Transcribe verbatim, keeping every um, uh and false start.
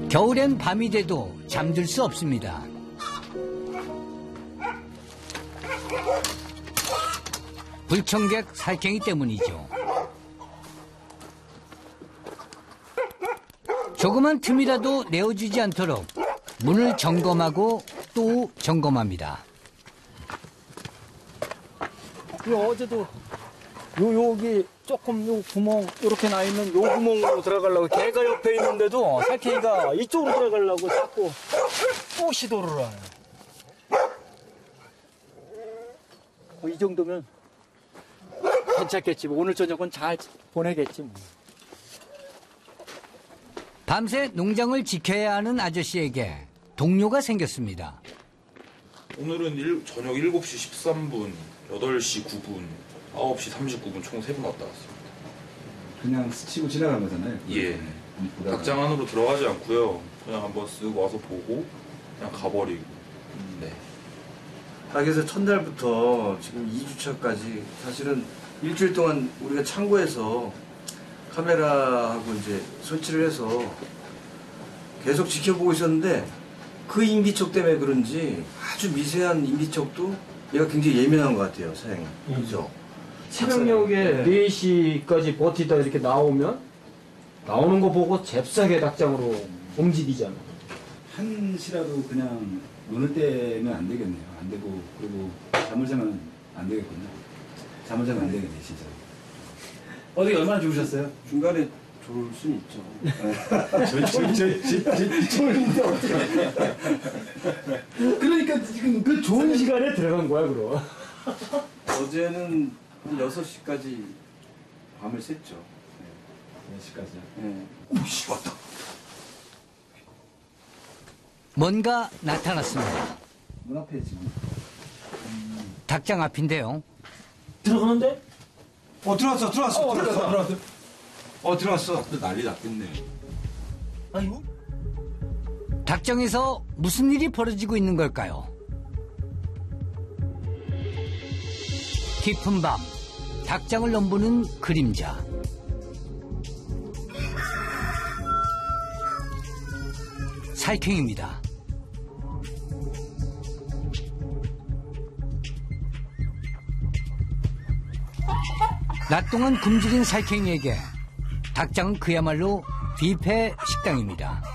겨울엔 밤이 돼도 잠들 수 없습니다. 불청객 살쾡이 때문이죠. 조그만 틈이라도 내어주지 않도록 문을 점검하고 또 점검합니다. 어제도 요 여기 조금 요 구멍 이렇게 나 있는 요 구멍으로 들어가려고 개가 옆에 있는데도 살쾡이가 이쪽으로 들어가려고 자꾸 또 시도를 해요. 뭐 이 정도면 괜찮겠지. 뭐 오늘 저녁은 잘 보내겠지. 뭐. 밤새 농장을 지켜야 하는 아저씨에게 동료가 생겼습니다. 오늘은 일, 저녁 일곱 시 십삼 분, 여덟 시 구 분, 아홉 시 삼십구 분 총 세 분 왔다 갔습니다. 그냥 스치고 지나간 거잖아요? 예. 닭장 안으로 들어가지 않고요. 그냥 한번 쓱 와서 보고 그냥 가버리고. 음. 네. 닭에서 첫날부터 지금 이 주차까지 사실은 일주일 동안 우리가 창고에서 카메라하고 이제 설치를 해서 계속 지켜보고 있었는데 그 인기척 때문에 그런지 아주 미세한 인기척도 얘가 굉장히 예민한 것 같아요, 사장님. 그죠? 새벽녘에 네 시까지 버티다 이렇게 나오면 나오는 거 보고 잽싸게 닭장으로 움직이잖아. 한시라도 그냥 눈을 떼면 안 되겠네요. 안 되고, 그리고 잠을 자면 안 되겠군요. 잠을 자면 안 되겠네, 진짜. 어디 얼마나 좋으셨어요? 중간에 좋을 수는 있죠. 저, 저, 저, 저, 좋은데 어떻게. 그러니까 지금 그 좋은 시간에 들어간 거야, 그럼. 어제는 한 여섯 시까지 밤을 샜죠. 몇 시까지요? 네. 오씨, 왔다. 뭔가 나타났습니다. 문 앞에 지금. 닭장 앞인데요. 들어가는데? 어, 들어왔어, 들어왔어, 어, 들어왔어, 들어왔어. 어, 들어왔어. 또 난리 났겠네. 아이고. 닭장에서 무슨 일이 벌어지고 있는 걸까요? 깊은 밤, 닭장을 넘보는 그림자. 살쾡입니다. 낮 동안 굶주린 살쾡이에게 닭장은 그야말로 뷔페 식당입니다.